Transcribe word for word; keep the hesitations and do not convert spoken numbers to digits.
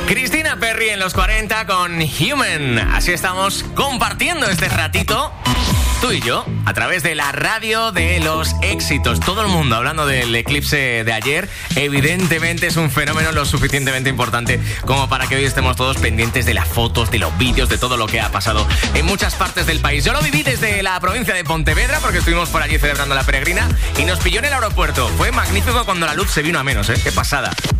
Christina Perri en los cuarenta con Human. Así estamos compartiendo este ratito, tú y yo, a través de la radio de los éxitos. Todo el mundo hablando del eclipse de ayer. Evidentemente es un fenómeno lo suficientemente importante como para que hoy estemos todos pendientes de las fotos, de los vídeos, de todo lo que ha pasado en muchas partes del país. Yo lo viví desde la provincia de Pontevedra porque estuvimos por allí celebrando la peregrina y nos pilló en el aeropuerto. Fue magnífico cuando la luz se vino a menos, ¿eh? Qué pasada.